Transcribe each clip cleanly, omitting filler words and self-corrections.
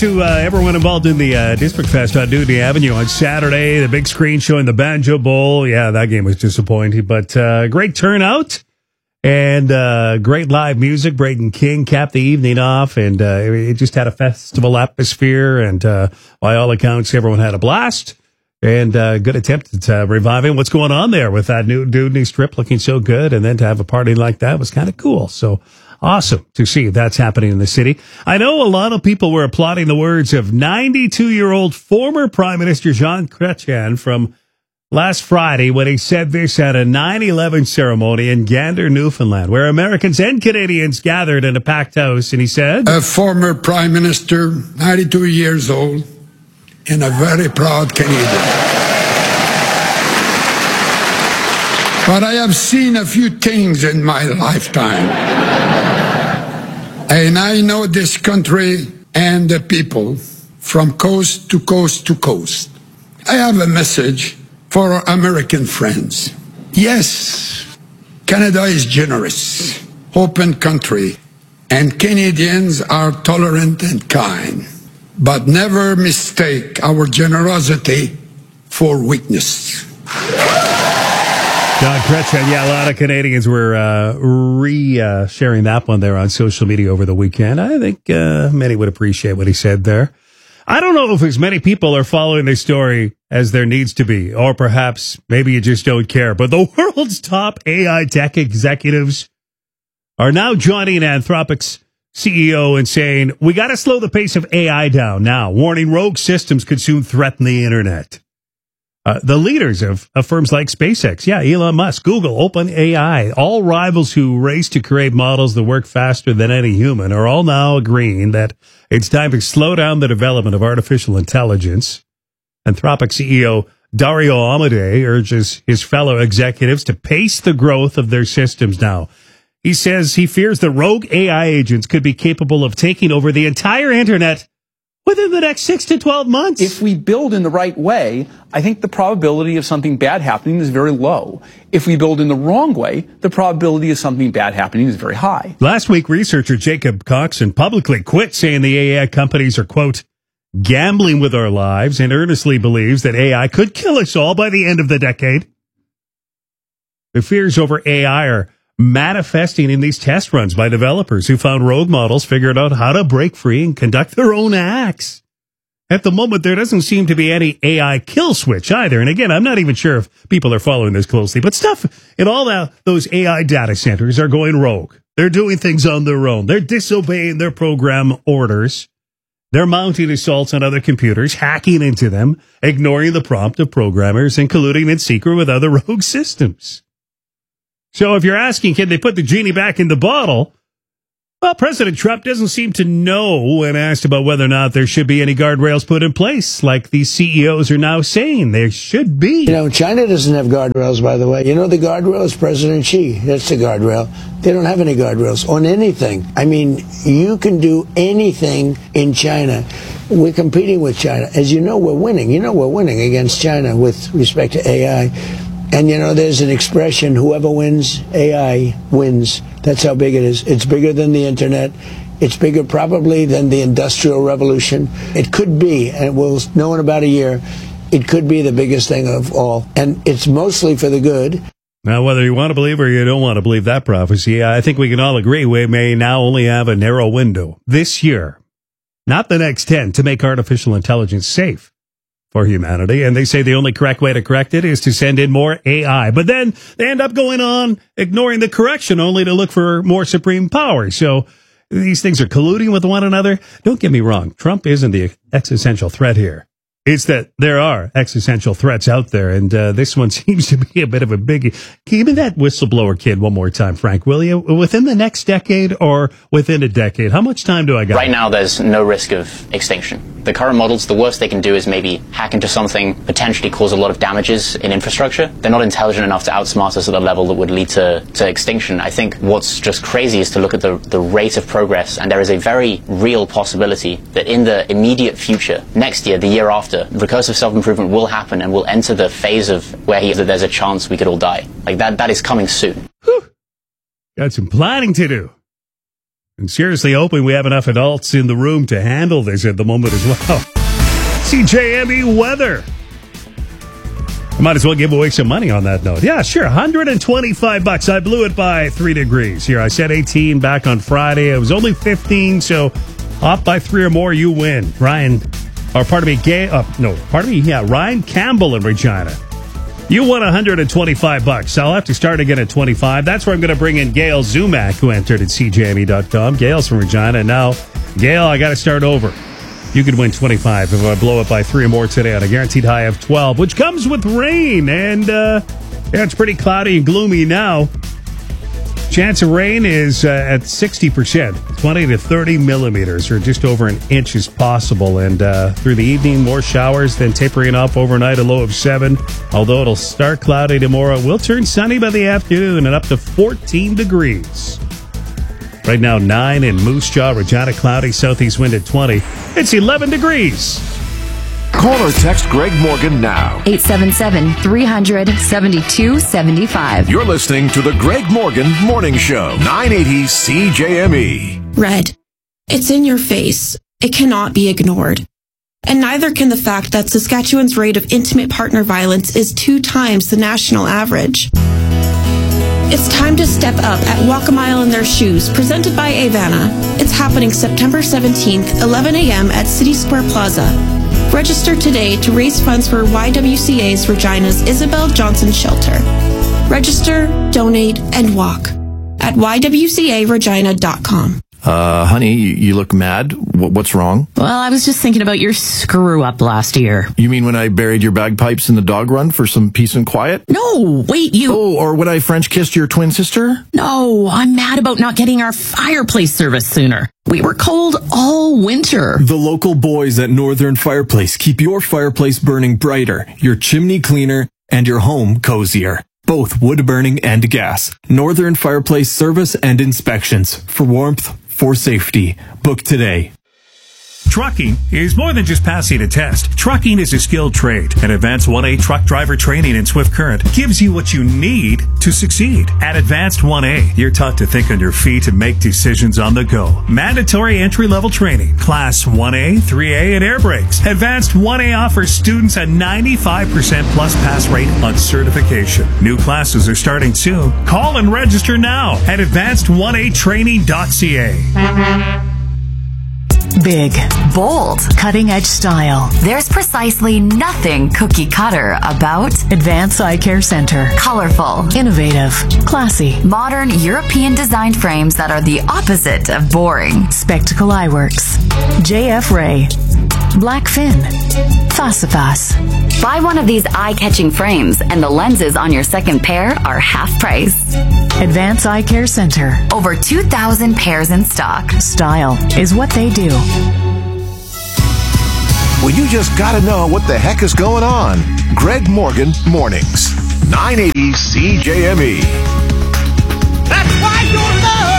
to everyone involved in the District Fest on Dewey Avenue on Saturday. The big screen showing the Banjo Bowl. Yeah, that game was disappointing, but great turnout and great live music. Braden King capped the evening off, and it just had a festival atmosphere, and by all accounts, everyone had a blast. And good attempt at reviving what's going on there with that new Dewey Strip looking so good, and then to have a party like that was kind of cool. So awesome to see that's happening in the city. I know a lot of people were applauding the words of 92-year-old former Prime Minister Jean Chrétien from last Friday when he said this at a 9/11 ceremony in Gander, Newfoundland, where Americans and Canadians gathered in a packed house, and he said, "A former Prime Minister, 92 years old, and a very proud Canadian. But I have seen a few things in my lifetime. And I know this country and the people from coast to coast to coast. I have a message for our American friends. Yes, Canada is generous, open country, and Canadians are tolerant and kind. But never mistake our generosity for weakness." John Chrétien, yeah, a lot of Canadians were sharing that one there on social media over the weekend. I think many would appreciate what he said there. I don't know if as many people are following this story as there needs to be, or perhaps maybe you just don't care, but the world's top AI tech executives are now joining Anthropic's CEO and saying, we got to slow the pace of AI down now, warning rogue systems could soon threaten the internet. The leaders of firms like SpaceX, Elon Musk, Google, OpenAI, all rivals who race to create models that work faster than any human, are all now agreeing that it's time to slow down the development of artificial intelligence. Anthropic CEO Dario Amodei urges his fellow executives to pace the growth of their systems now. He says he fears the rogue AI agents could be capable of taking over the entire internet within the next 6 to 12 months. If we build in the right way, I think the probability of something bad happening is very low. If we build in the wrong way, the probability of something bad happening is very high. Last week, researcher Jacob Coxon publicly quit saying the AI companies are, quote, gambling with our lives, and earnestly believes that AI could kill us all by the end of the decade. The fears over AI are manifesting in these test runs by developers who found rogue models, figured out how to break free and conduct their own acts. At the moment, there doesn't seem to be any AI kill switch either. And again, I'm not even sure if people are following this closely, but stuff in all those AI data centers are going rogue. They're doing things on their own. They're disobeying their program orders. They're mounting assaults on other computers, hacking into them, ignoring the prompt of programmers, and colluding in secret with other rogue systems. So if you're asking, can they put the genie back in the bottle? Well, President Trump doesn't seem to know when asked about whether or not there should be any guardrails put in place, like these CEOs are now saying there should be. You know, China doesn't have guardrails, by the way. You know, the guardrail is President Xi. That's the guardrail. They don't have any guardrails on anything. I mean, you can do anything in China. We're competing with China. As you know, we're winning. You know, we're winning against China with respect to AI. And, you know, there's an expression, whoever wins, AI wins. That's how big it is. It's bigger than the internet. It's bigger probably than the Industrial Revolution. It could be, and we'll know in about a year, it could be the biggest thing of all. And it's mostly for the good. Now, whether you want to believe or you don't want to believe that prophecy, I think we can all agree we may now only have a narrow window this year, not the next 10, to make artificial intelligence safe for humanity. And they say the only correct way to correct it is to send in more AI. But then they end up going on ignoring the correction only to look for more supreme power. So these things are colluding with one another. Don't get me wrong. Trump isn't the existential threat here. It's that there are existential threats out there, and this one seems to be a bit of a biggie. Give me that whistleblower kid one more time, Frank, will you? Within the next decade or within a decade? How much time do I got? Right now, there's no risk of extinction. The current models, the worst they can do is maybe hack into something, potentially cause a lot of damages in infrastructure. They're not intelligent enough to outsmart us at a level that would lead to extinction. I think what's just crazy is to look at the rate of progress, and there is a very real possibility that in the immediate future, next year, the year after, recursive self-improvement will happen and we'll enter the phase of where there's a chance we could all die. Like that is coming soon. Whew. Got some planning to do. And seriously hoping we have enough adults in the room to handle this at the moment as well. CJME weather. I might as well give away some money on that note. Yeah, sure. $125. I blew it by 3 degrees. Here, I said 18 back on Friday. It was only 15, so off by 3 or more, you win. Ryan Campbell in Regina. You won $125. I'll have to start again at 25. That's where I'm going to bring in Gail Zumak, who entered at CJME.com. Gail's from Regina. And now, Gail, I got to start over. You could win 25 if I blow it by 3 or more today on a guaranteed high of 12, which comes with rain. And it's pretty cloudy and gloomy now. Chance of rain is at 60%, 20 to 30 millimeters, or just over an inch is possible. And through the evening, more showers, then tapering off overnight, a low of 7. Although it'll start cloudy tomorrow, it will turn sunny by the afternoon and up to 14 degrees. Right now, 9 in Moose Jaw, Regina, cloudy, southeast wind at 20. It's 11 degrees. Call or text Greg Morgan now. 877-300-7275. You're listening to the Greg Morgan Morning Show, 980 CJME. Red. It's in your face. It cannot be ignored. And neither can the fact that Saskatchewan's rate of intimate partner violence is 2 times the national average. It's time to step up at Walk a Mile in Their Shoes, presented by Avana. It's happening September 17th, 11 a.m. at City Square Plaza. Register today to raise funds for YWCA's Regina's Isabel Johnson Shelter. Register, donate, and walk at ywcaregina.com. Honey, you look mad. What's wrong? Well, I was just thinking about your screw-up last year. You mean when I buried your bagpipes in the dog run for some peace and quiet? No, wait, you... Oh, or when I French kissed your twin sister? No, I'm mad about not getting our fireplace service sooner. We were cold all winter. The local boys at Northern Fireplace keep your fireplace burning brighter, your chimney cleaner, and your home cozier. Both wood burning and gas. Northern Fireplace service and inspections. For warmth, for safety. Book today. Trucking is more than just passing a test. Trucking is a skilled trade. And Advanced 1A truck driver training in Swift Current gives you what you need to succeed. At Advanced 1A, you're taught to think on your feet and make decisions on the go. Mandatory entry-level training, Class 1A, 3A, and air brakes. Advanced 1A offers students a 95% plus pass rate on certification. New classes are starting soon. Call and register now at advanced1atraining.ca. Big, bold, cutting-edge style. There's precisely nothing cookie-cutter about Advanced Eye Care Center. Colorful, innovative, classy, modern European-designed frames that are the opposite of boring. Spectacle Eyeworks, JF Ray, Blackfin, Fasifas. Buy one of these eye-catching frames, and the lenses on your second pair are half price. Advanced Eye Care Center. Over 2,000 pairs in stock. Style is what they do. Well, you just gotta know what the heck is going on. Greg Morgan Mornings, 980 CJME. That's why your love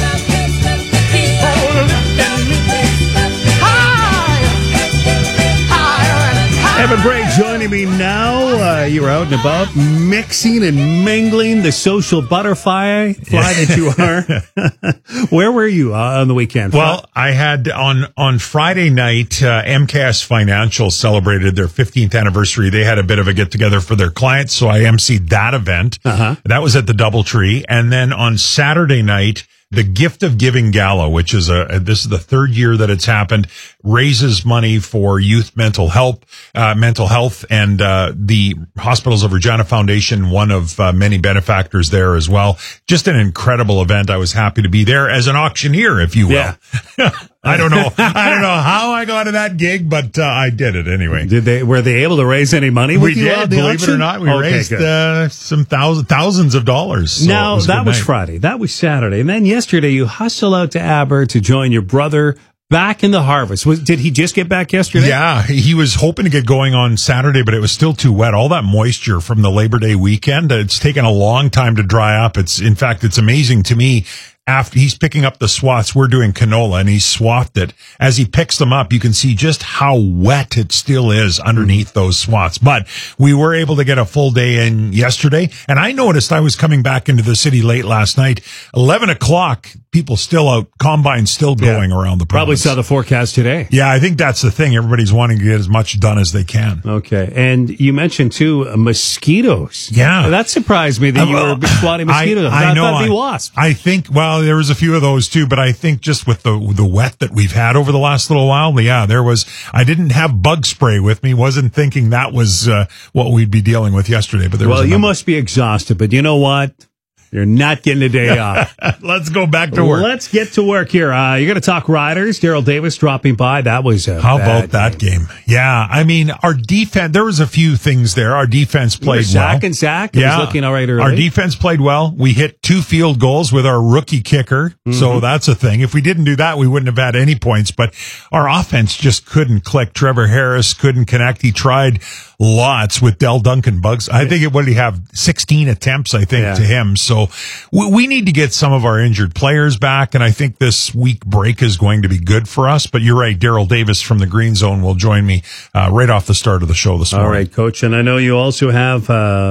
Evan Bray joining me now. You were out and about mixing and mingling, the social butterfly that you are. Where were you on the weekend? Well, I had on Friday night, MKS Financial celebrated their 15th anniversary. They had a bit of a get together for their clients, so I emceed that event. That was at the Doubletree. And then on Saturday night, the Gift of Giving Gala, which is this is the 3rd year that it's happened, raises money for youth mental health, and the Hospitals of Regina Foundation, one of many benefactors there as well. Just an incredible event. I was happy to be there as an auctioneer, if you will. Yeah. I don't know how I got to that gig, but I did it anyway. Were they able to raise any money? We did, believe it or not. We raised some thousands of dollars. So now that was Friday. That was Saturday, and then yesterday you hustle out to Aber to join your brother back in the harvest. Did he just get back yesterday? Yeah, he was hoping to get going on Saturday, but it was still too wet. All that moisture from the Labor Day weekend, it's taken a long time to dry up. In fact, it's amazing to me. After he's picking up the swaths, we're doing canola, and he's swathed it. As he picks them up, you can see just how wet it still is underneath those swaths. But we were able to get a full day in yesterday, and I noticed I was coming back into the city late last night. 11 o'clock, people still out, combine still going around the Probably province. saw the forecast today. Yeah, I think that's the thing. Everybody's wanting to get as much done as they can. Okay. And you mentioned, too, mosquitoes. Yeah. That surprised me that you were swatting mosquitoes. I know. thought it'd be wasps. I think, well, there was a few of those too, but I think just with the wet that we've had over the last little while, I didn't have bug spray with me. Wasn't thinking that was what we'd be dealing with yesterday, but Well, you must be exhausted, but you know what? You're not getting a day off. Let's go back to work. Let's get to work here. You're going to talk Riders. Daryl Davis dropping by. That was How about that game? Yeah, I mean, our defense, there was a few things there. Our defense played well. And Zach. It was looking all right early. Our defense played well. We hit 2 field goals with our rookie kicker. So that's a thing. If we didn't do that, we wouldn't have had any points, but our offense just couldn't click. Trevor Harris couldn't connect. He tried lots with Del Duncan bugs. I think what did he have? 16 attempts, I think, to him. So we need to get some of our injured players back, and I think this week break is going to be good for us. But you're right, Daryl Davis from the Green Zone will join me right off the start of the show this morning. All right, Coach. And I know you also have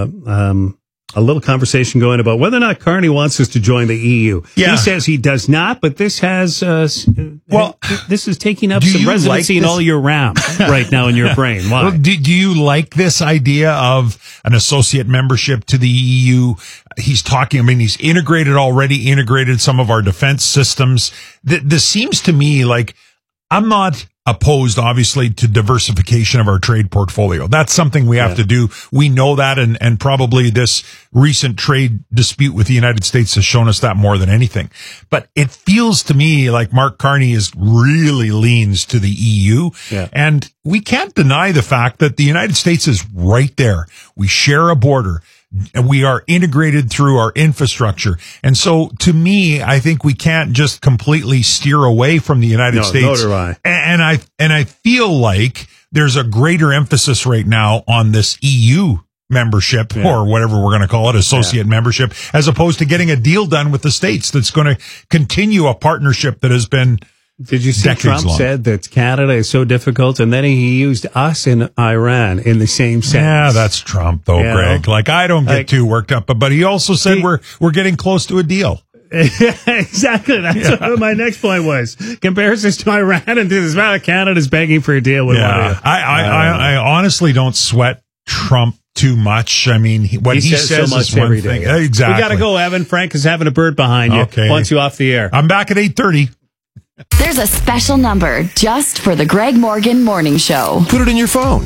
a little conversation going about whether or not Carney wants us to join the EU. Yeah. He says he does not, but this has this is taking up Do some you residency like in this? all your RAM right now in your brain. Why? Well, do you like this idea of an associate membership to the EU? He's talking, I mean, he's integrated some of our defense systems. This seems to me like I'm not opposed, obviously, to diversification of our trade portfolio. That's something we have to do. We know that, and probably this recent trade dispute with the United States has shown us that more than anything. But it feels to me like Mark Carney really leans to the EU. Yeah. And we can't deny the fact that the United States is right there. We share a border. We are integrated through our infrastructure. And so to me, I think we can't just completely steer away from the United States. No, do I. And I feel like there's a greater emphasis right now on this EU membership or whatever we're going to call it, associate membership, as opposed to getting a deal done with the States that's going to continue a partnership that has been Did you see Trump long. said that Canada is so difficult, and then he used us and Iran in the same sentence? Yeah, that's Trump, though, Greg. Like, I don't get too worked up, but he also said we're getting close to a deal. Exactly. That's what my next point was. Comparisons to Iran and to this matter, Canada's begging for a deal with one of you. I honestly don't sweat Trump too much. I mean, what he says so much is one every thing. day. Exactly. We got to go, Evan. Frank is having a bird behind you. Okay. Wants you off the air. I'm back at 8:30. There's a special number just for the Greg Morgan Morning Show. Put it in your phone.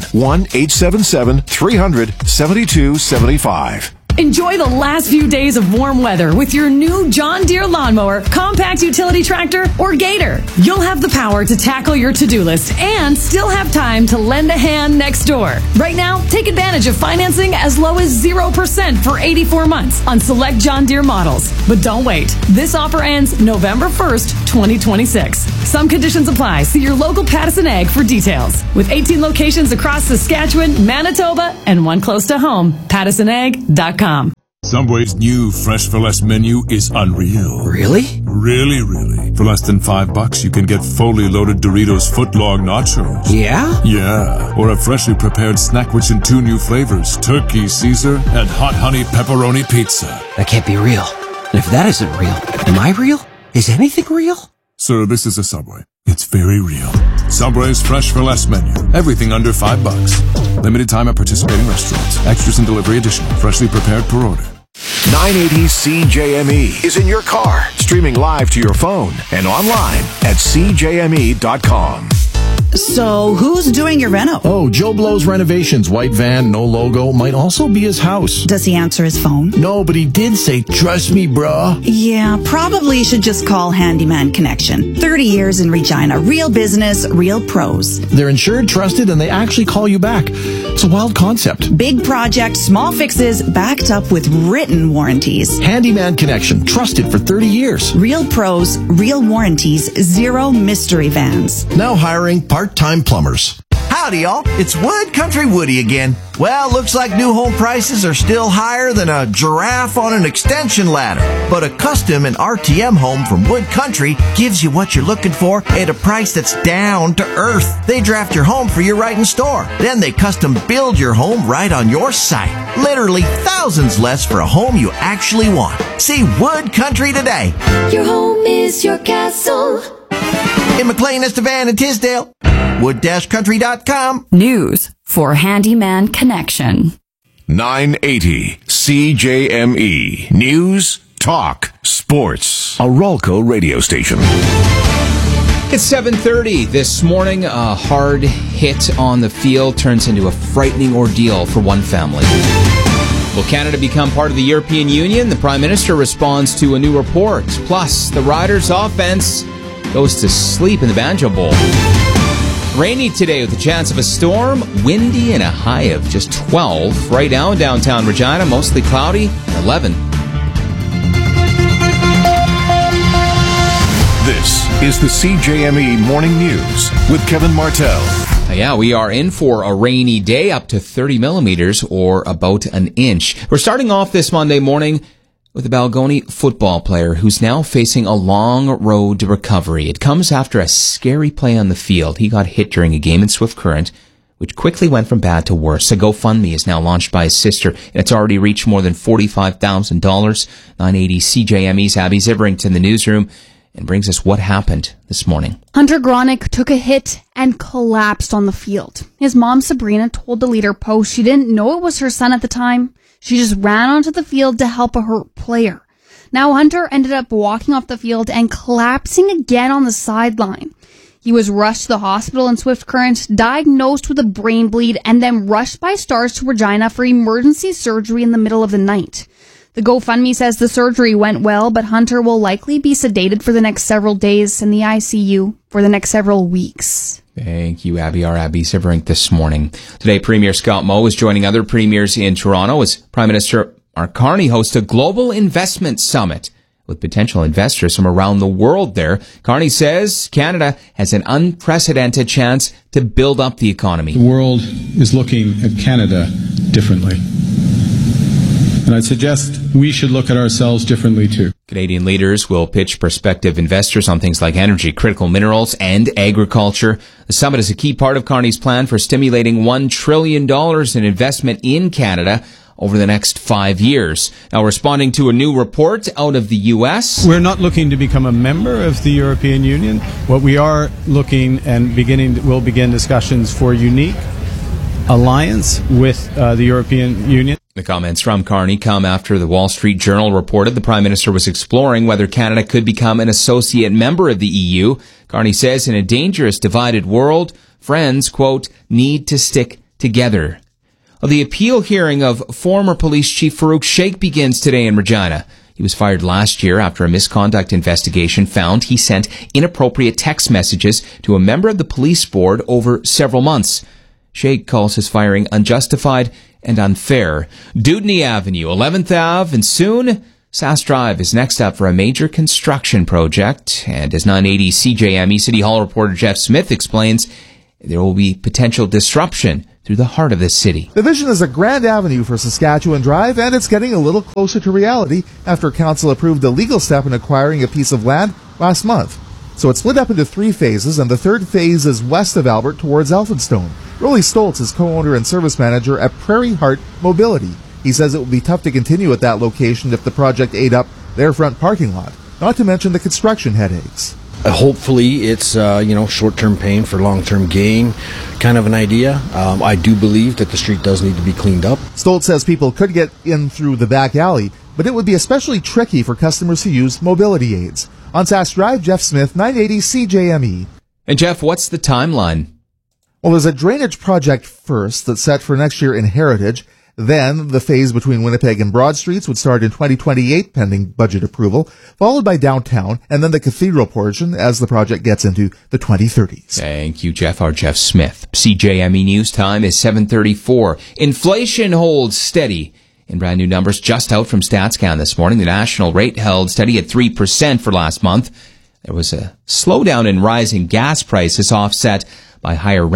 1-877-300-7275. Enjoy the last few days of warm weather with your new John Deere lawnmower, compact utility tractor, or Gator. You'll have the power to tackle your to-do list and still have time to lend a hand next door. Right now, take advantage of financing as low as 0% for 84 months on select John Deere models. But don't wait. This offer ends November 1st, 2026. Some conditions apply. See your local Pattison Ag for details. With 18 locations across Saskatchewan, Manitoba, and one close to home, PattisonAg.com. Subway's new Fresh for Less menu is unreal. Really? Really. For less than $5, you can get fully loaded Doritos footlong nachos. Yeah? Yeah. Or a freshly prepared snack rich in 2 new flavors, turkey Caesar and hot honey pepperoni pizza. That can't be real. And if that isn't real, am I real? Is anything real? Sir, this is a Subway. It's very real. Subway's Fresh for Less menu. Everything under $5. Limited time at participating restaurants. Extras and delivery additional. Freshly prepared per order. 980 CJME is in your car, streaming live to your phone and online at CJME.com. So, who's doing your reno? Oh, Joe Blow's Renovations. White van, no logo. Might also be his house. Does he answer his phone? No, but he did say, trust me, bruh. Yeah, probably you should just call Handyman Connection. 30 years in Regina. Real business, real pros. They're insured, trusted, and they actually call you back. It's a wild concept. Big project, small fixes, backed up with written warranties. Handyman Connection. Trusted for 30 years. Real pros, real warranties, zero mystery vans. Now hiring part-time plumbers. Howdy, y'all. It's Wood Country Woody again. Well, looks like new home prices are still higher than a giraffe on an extension ladder. But a custom and RTM home from Wood Country gives you what you're looking for at a price that's down to earth. They draft your home for you right in store. Then they custom build your home right on your site. Literally thousands less for a home you actually want. See Wood Country today. Your home is your castle. In McLean, Estevan, and Tisdale. Wood-country.com. News for Handyman Connection. 980 CJME. News, talk, sports. A Rolco radio station. It's 7:30 this morning. A hard hit on the field turns into a frightening ordeal for one family. Will Canada become part of the European Union? The Prime Minister responds to a new report. Plus, the Riders' offense goes to sleep in the Banjo Bowl. Rainy today with a chance of a storm, windy and a high of just 12. Right now in downtown Regina, mostly cloudy, 11. This is the CJME Morning News with Kevin Martell. Yeah, we are in for a rainy day, up to 30 millimeters or about an inch. We're starting off this Monday morning with a Balgoni football player who's now facing a long road to recovery. It comes after a scary play on the field. He got hit during a game in Swift Current, which quickly went from bad to worse. A GoFundMe is now launched by his sister, and it's already reached more than $45,000. 980 CJME's Abby Ziverington in the newsroom and brings us what happened this morning. Hunter Gronick took a hit and collapsed on the field. His mom, Sabrina, told the Leader Post she didn't know it was her son at the time. She just ran onto the field to help a hurt player. Now Hunter ended up walking off the field and collapsing again on the sideline. He was rushed to the hospital in Swift Current, diagnosed with a brain bleed, and then rushed by Stars to Regina for emergency surgery in the middle of the night. The GoFundMe says the surgery went well, but Hunter will likely be sedated for the next several days in the ICU for the next several weeks. Thank you, Abby. Our Abby Ziverink this morning. Today, Premier Scott Moe is joining other premiers in Toronto as Prime Minister Mark Carney hosts a global investment summit with potential investors from around the world there. Carney says Canada has an unprecedented chance to build up the economy. The world is looking at Canada differently. And I'd suggest we should look at ourselves differently too. Canadian leaders will pitch prospective investors on things like energy, critical minerals, and agriculture. The summit is a key part of Carney's plan for stimulating $1 trillion in investment in Canada over the next 5 years. Now, responding to a new report out of the U.S. We're not looking to become a member of the European Union. What we are looking and will begin discussions for unique alliance with the European Union. The comments from Carney come after the Wall Street Journal reported the Prime Minister was exploring whether Canada could become an associate member of the EU. Carney says in a dangerous, divided world, friends, quote, need to stick together. Well, the appeal hearing of former police chief Farouk Sheikh begins today in Regina. He was fired last year after a misconduct investigation found he sent inappropriate text messages to a member of the police board over several months. Sheikh calls his firing unjustified and unfair. Dewdney Avenue, 11th Ave, and soon Sass Drive is next up for a major construction project. And as 980 CJME City Hall reporter Jeff Smith explains, there will be potential disruption through the heart of this city. The vision is a grand avenue for Saskatchewan Drive, and it's getting a little closer to reality after Council approved a legal step in acquiring a piece of land last month. So it's split up into 3 phases, and the 3rd phase is west of Albert towards Elphinstone. Rolly Stoltz is co-owner and service manager at Prairie Heart Mobility. He says it will be tough to continue at that location if the project ate up their front parking lot, not to mention the construction headaches. Hopefully it's, short-term pain for long-term gain kind of an idea. I do believe that the street does need to be cleaned up. Stoltz says people could get in through the back alley, but it would be especially tricky for customers who use mobility aids. On Sass Drive, Jeff Smith, 980 CJME. And Jeff, what's the timeline? Well, there's a drainage project first that's set for next year in Heritage. Then the phase between Winnipeg and Broad Streets would start in 2028, pending budget approval, followed by downtown, and then the Cathedral portion as the project gets into the 2030s. Thank you, Jeff. Our Jeff Smith. CJME News time is 7:34. Inflation holds steady. In brand new numbers just out from StatsCan this morning, the national rate held steady at 3% for last month. There was a slowdown in rising gas prices offset by higher rent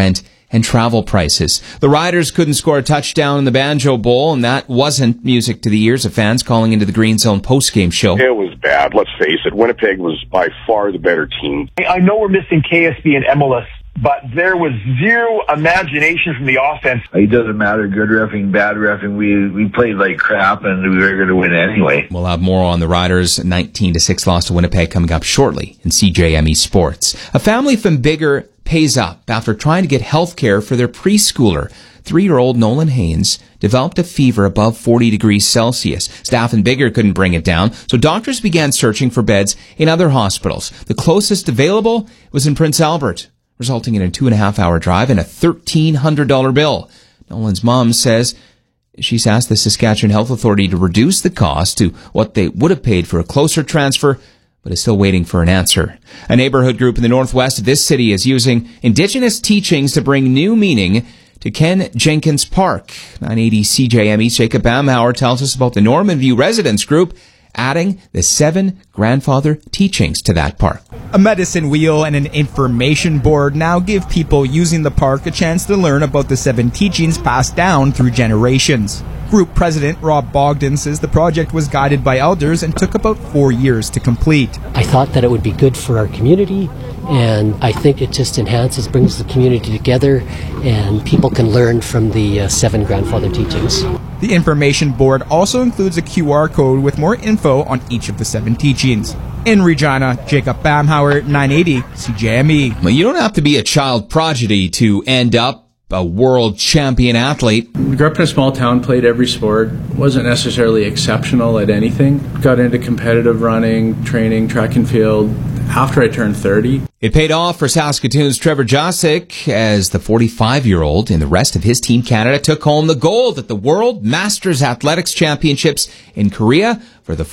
and travel prices. The Riders couldn't score a touchdown in the Banjo Bowl, and that wasn't music to the ears of fans calling into the Green Zone postgame show. It was bad, let's face it. Winnipeg was by far the better team. I know we're missing KSB and MLS, but there was zero imagination from the offense. It doesn't matter, good reffing, bad reffing. We played like crap, and we were going to win anyway. We'll have more on the Riders' 19-6 loss to Winnipeg coming up shortly in CJME Sports. A family from Bigger pays up after trying to get health care for their preschooler. 3-year-old Nolan Haynes developed a fever above 40 degrees Celsius. Staff in Bigger couldn't bring it down, so doctors began searching for beds in other hospitals. The closest available was in Prince Albert, resulting in a 2.5-hour drive and a $1,300 bill. Nolan's mom says she's asked the Saskatchewan Health Authority to reduce the cost to what they would have paid for a closer transfer, but is still waiting for an answer. A neighborhood group in the northwest of this city is using Indigenous teachings to bring new meaning to Ken Jenkins Park. 980 CJME's Jacob Bamhauer tells us about the Norman View Residents Group adding the 7 grandfather teachings to that park. A medicine wheel and an information board now give people using the park a chance to learn about the 7 teachings passed down through generations. Group President Rob Bogdan says the project was guided by elders and took about 4 years to complete. I thought that it would be good for our community, and I think it just enhances, brings the community together, and people can learn from the 7 grandfather teachings. The information board also includes a QR code with more info on each of the 7 teachings. In Regina, Jacob Bamhauer, 980 CJME. Well, you don't have to be a child prodigy to end up a world champion athlete. Grew up in a small town, played every sport, wasn't necessarily exceptional at anything. Got into competitive running, training, track and field after I turned 30. It paid off for Saskatoon's Trevor Jasic as the 45-year-old and the rest of his Team Canada took home the gold at the World Masters Athletics Championships in Korea for the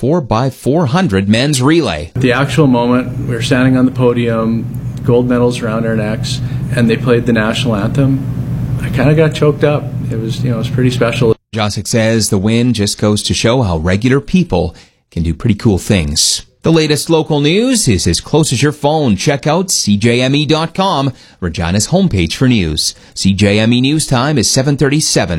4x400 men's relay. At the actual moment, we were standing on the podium, gold medals around our necks, and they played the national anthem. I kind of got choked up. It was, it was pretty special. Jasic says the win just goes to show how regular people can do pretty cool things. The latest local news is as close as your phone. Check out CJME.com, Regina's homepage for news. CJME News Time is 7:37.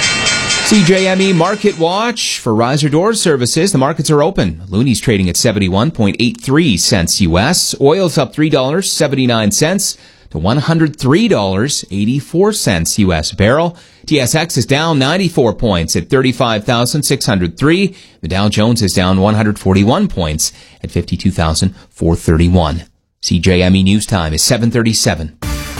CJME Market Watch for Riser Door Services. The markets are open. Looney's trading at 71.83 cents U.S. Oil's up $3.79 to $103.84 U.S. barrel. TSX is down 94 points at 35,603. The Dow Jones is down 141 points at 52,431. CJME News Time is 7:37.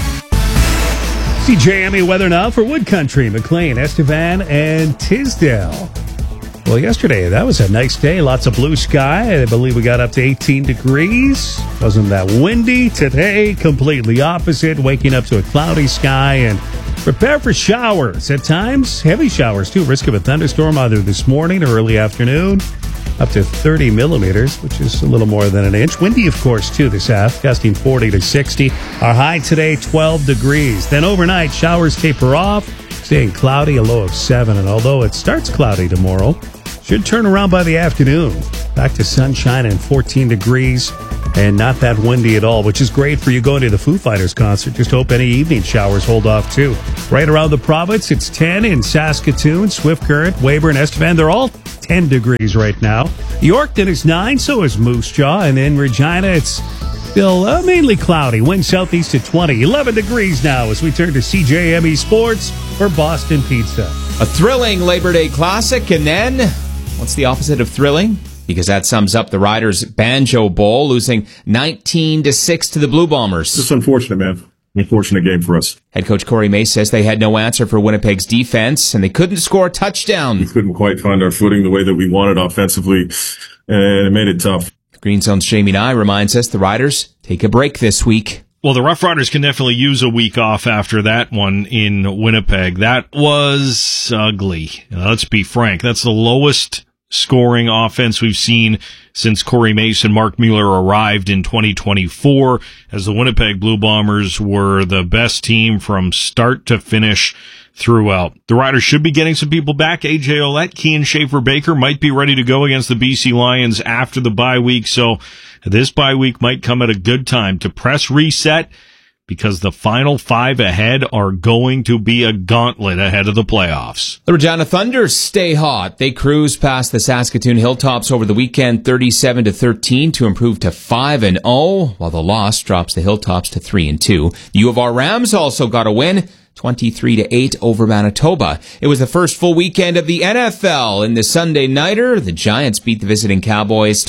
CJME weather now for Wood Country, McLean, Estevan, and Tisdale. Well, yesterday, that was a nice day. Lots of blue sky. I believe we got up to 18 degrees. Wasn't that windy. Today, completely opposite. Waking up to a cloudy sky and prepare for showers. At times, heavy showers, too. Risk of a thunderstorm either this morning or early afternoon. Up to 30 millimeters, which is a little more than an inch. Windy, of course, too, this half, gusting 40 to 60. Our high today, 12 degrees. Then overnight, showers taper off, staying cloudy, a low of 7. And although it starts cloudy tomorrow, should turn around by the afternoon. Back to sunshine and 14 degrees and not that windy at all, which is great for you going to the Foo Fighters concert. Just hope any evening showers hold off, too. Right around the province, it's 10 in Saskatoon, Swift Current, Weyburn, Estevan. They're all 10 degrees right now. Yorkton is 9, so is Moose Jaw. And in Regina, it's still mainly cloudy. Wind southeast at 20. 11 degrees now as we turn to CJME Sports for Boston Pizza. A thrilling Labor Day Classic, and then what's the opposite of thrilling? Because that sums up the Riders' Banjo Bowl, losing 19-6 to the Blue Bombers. It's unfortunate, man. Unfortunate game for us. Head coach Corey May says they had no answer for Winnipeg's defense, and they couldn't score a touchdown. We couldn't quite find our footing the way that we wanted offensively, and it made it tough. Green Zone's Jamie Nye reminds us the Riders take a break this week. Well, the Rough Riders can definitely use a week off after that one in Winnipeg. That was ugly. Let's be frank. That's the lowest scoring offense we've seen since Corey Mason, Mark Mueller arrived in 2024, as the Winnipeg Blue Bombers were the best team from start to finish throughout. The Riders should be getting some people back. AJ Ouellette, Kean Schaefer-Baker might be ready to go against the BC Lions after the bye week, so this bye week might come at a good time to press reset because the final 5 ahead are going to be a gauntlet ahead of the playoffs. The Regina Thunder stay hot. They cruise past the Saskatoon Hilltops over the weekend 37-13 to improve to 5-0, while the loss drops the Hilltops to 3-2. The U of R Rams also got a win, 23-8 over Manitoba. It was the first full weekend of the NFL. In the Sunday Nighter, the Giants beat the visiting Cowboys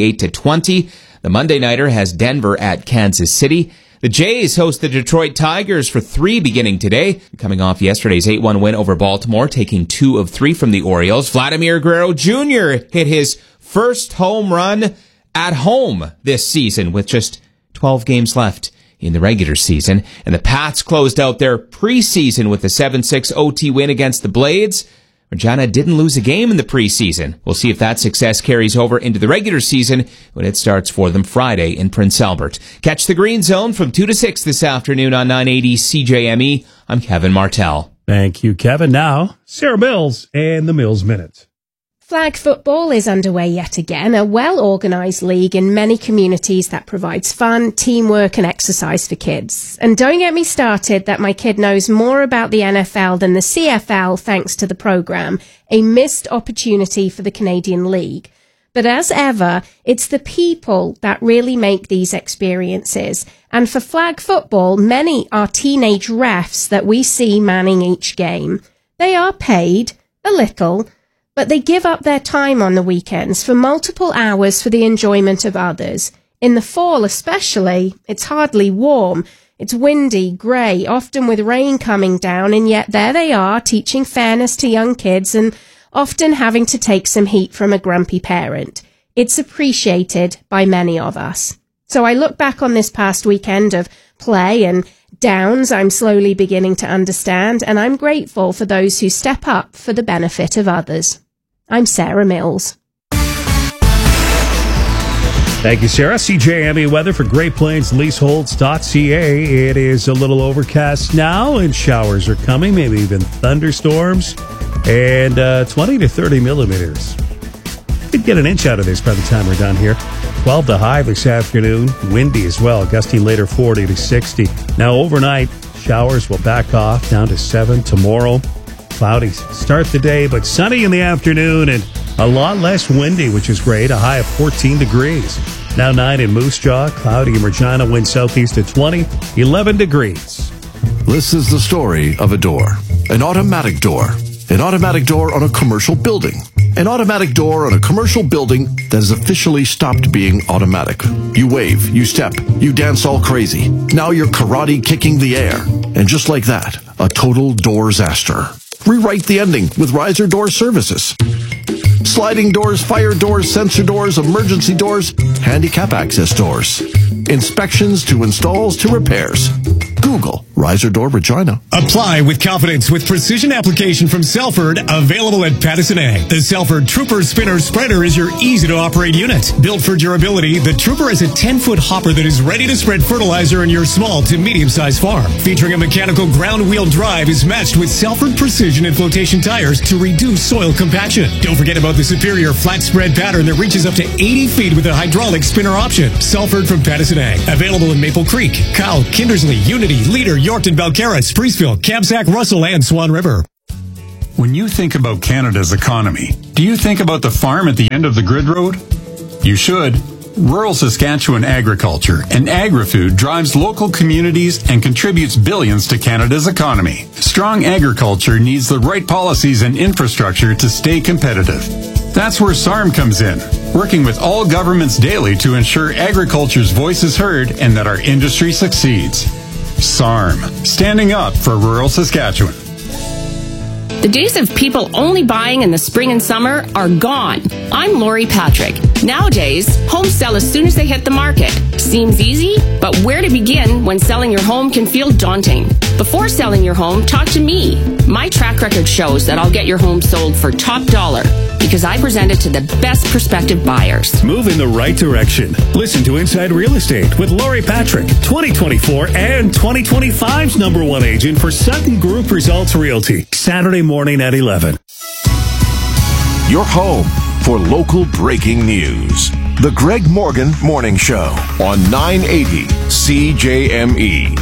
28-20. The Monday Nighter has Denver at Kansas City. The Jays host the Detroit Tigers for 3 beginning today, coming off yesterday's 8-1 win over Baltimore, taking 2 of 3 from the Orioles. Vladimir Guerrero Jr. hit his first home run at home this season with just 12 games left in the regular season. And the Pats closed out their preseason with a 7-6 OT win against the Blades. Regina didn't lose a game in the preseason. We'll see if that success carries over into the regular season when it starts for them Friday in Prince Albert. Catch the Green Zone from 2 to 6 this afternoon on 980 CJME. I'm Kevin Martell. Thank you, Kevin. Now, Sarah Mills and the Mills Minute. Flag football is underway yet again, a well-organised league in many communities that provides fun, teamwork and exercise for kids. And don't get me started that my kid knows more about the NFL than the CFL thanks to the programme, a missed opportunity for the Canadian League. But as ever, it's the people that really make these experiences. And for flag football, many are teenage refs that we see manning each game. They are paid a little, but they give up their time on the weekends for multiple hours for the enjoyment of others. In the fall especially, it's hardly warm. It's windy, grey, often with rain coming down, and yet there they are teaching fairness to young kids and often having to take some heat from a grumpy parent. It's appreciated by many of us. So I look back on this past weekend of play and downs I'm slowly beginning to understand, and I'm grateful for those who step up for the benefit of others. I'm Sarah Mills. Thank you, Sarah. CJME weather for Great Plains Leaseholds.ca. It is a little overcast now, and showers are coming, maybe even thunderstorms, and 20 to 30 millimeters. Could get an inch out of this by the time we're done here. 12 to high this afternoon. Windy as well, gusting later 40 to 60. Now overnight, showers will back off down to 7 tomorrow. Cloudy start the day, but sunny in the afternoon and a lot less windy, which is great. A high of 14 degrees. Now 9 in Moose Jaw. Cloudy in Regina. Wind southeast at 20. 11 degrees. This is the story of a door. An automatic door. An automatic door on a commercial building. An automatic door on a commercial building that has officially stopped being automatic. You wave, you step, you dance all crazy. Now you're karate kicking the air. And just like that, a total door-zaster. Rewrite the ending with Riser Door Services. Sliding doors, fire doors, sensor doors, emergency doors, handicap access doors. Inspections to installs to repairs. Google Riser Door Regina. Apply with confidence with precision application from Selford, available at Patterson Ag. The Selford Trooper Spinner Spreader is your easy-to-operate unit. Built for durability, the Trooper is a 10-foot hopper that is ready to spread fertilizer in your small to medium-sized farm. Featuring a mechanical ground-wheel drive, is matched with Selford Precision and Flotation tires to reduce soil compaction. Don't forget about the superior flat spread pattern that reaches up to 80 feet with a hydraulic spinner option. Selford from Patterson Ag. Available in Maple Creek, Kyle, Kindersley, Unity, Leader, Yorkton, Balcarres, Priestville, Kamsack, Russell, and Swan River. When you think about Canada's economy, do you think about the farm at the end of the grid road? You should. Rural Saskatchewan agriculture and agri-food drives local communities and contributes billions to Canada's economy. Strong agriculture needs the right policies and infrastructure to stay competitive. That's where SARM comes in, working with all governments daily to ensure agriculture's voice is heard and that our industry succeeds. SARM, standing up for rural Saskatchewan. The days of people only buying in the spring and summer are gone. I'm Lori Patrick. Nowadays, homes sell as soon as they hit the market. Seems easy, but where to begin when selling your home can feel daunting? Before selling your home, talk to me. My track record shows that I'll get your home sold for top dollar because I present it to the best prospective buyers. Move in the right direction. Listen to Inside Real Estate with Lori Patrick, 2024 and 2025's #1 agent for Sutton Group Results Realty. Saturday morning at 11. Your home for local breaking news. The Greg Morgan Morning Show on 980 CJME.